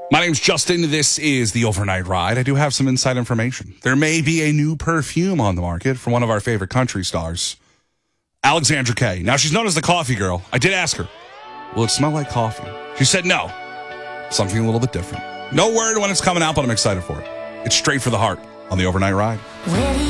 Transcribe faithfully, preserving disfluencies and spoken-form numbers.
My name's Justin. This is the Overnight Ride. I do have some inside information. There may be a new perfume on the market from one of our favorite country stars, Alexandra Kay. Now, she's known as the coffee girl. I did ask her, will it smell like coffee? She said no. Something a little bit different. No word when it's coming out, but I'm excited for it. It's straight for the heart on the Overnight Ride.